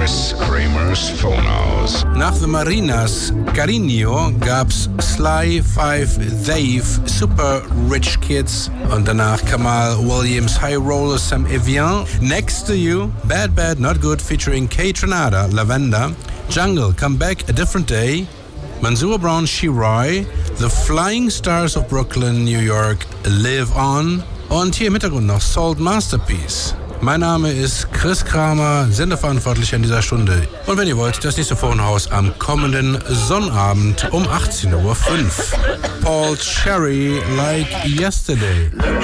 Chris Kramer's Phone House. Nach The Marinas Carino gab's Sly 5 Dave Super Rich Kids und danach Kamal Williams High Roller Sam Evian. Next to You, Bad Bad Not Good featuring Kay Trinada, Lavender. Jungle, Come Back a Different Day. Mansoor Brown, Shirai. The Flying Stars of Brooklyn, New York, Live On. Und hier im Hintergrund noch Salt Masterpiece. Mein Name ist Chris Kramer, Sendeverantwortlicher in dieser Stunde. Und wenn ihr wollt, das nächste Phonehaus am kommenden Sonnabend um 18:05 Uhr. Paul Cherry, Like Yesterday.